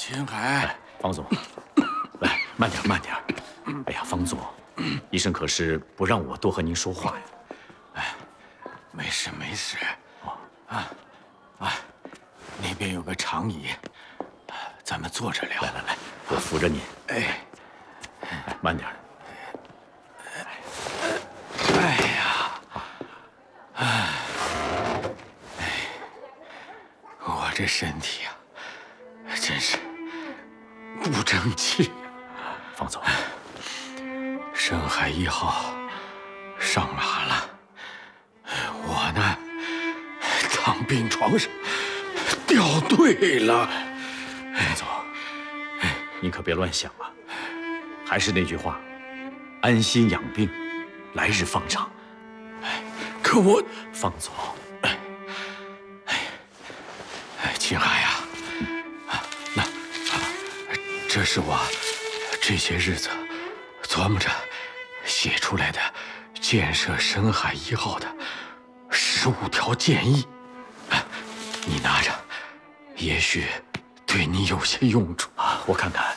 秦海， 方总，来，慢点，慢点。哎呀，方总，医生可是不让我多和您说话呀。 哎，没事没事。那边有个长椅，咱们坐着聊。 来，我扶着您。 哎， 慢点。 哎呀，我这身体啊，真是不争气。 方总， 深海1号上马了，我呢，躺病床上掉队了。 方总，您可别乱想啊！还是那句话，安心养病，来日方长。 可我， 方总， 秦海呀，这是我这些日子琢磨着写出来的建设深海1号的15条建议，你拿着，也许对你有些用处啊。我看看。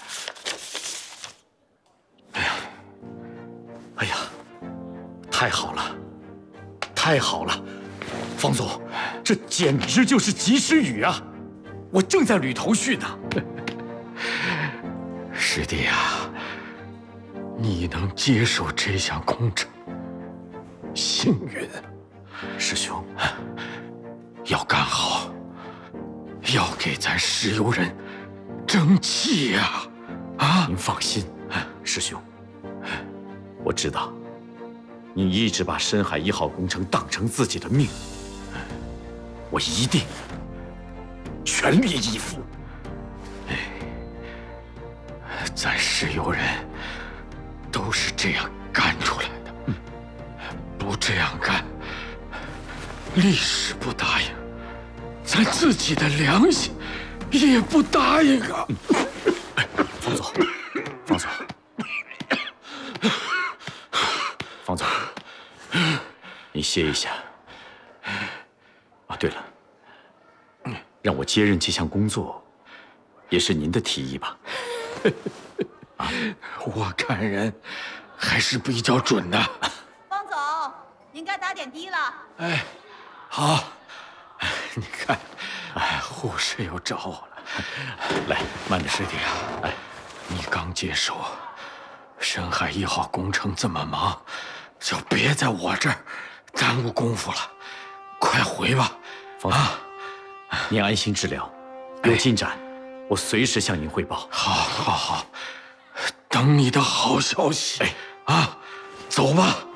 哎呀，太好了，太好了，方总，这简直就是及时雨啊！我正在捋头绪呢。 师弟啊，你能接受这项工程，幸运。 师兄， 要干好，要给咱石油人争气呀！ 您放心，师兄，我知道，你一直把深海1号工程当成自己的命，我一定全力以赴。 咱石油人都是这样干出来的，不这样干，历史不答应，咱自己的良心也不答应啊！ 方总，方总，方总，你歇一下。啊，对了，让我接任这项工作，也是您的提议吧？ 我看人还是比较准的。 方总，您该打点滴了。 哎，好。你看，护士又找我了。 来，慢点， 师弟啊，你刚接手，深海1号工程这么忙，就别在我这儿耽误功夫了。快回吧。 方总，您安心治疗，有进展，我随时向您汇报。 好，等你的好消息。走吧。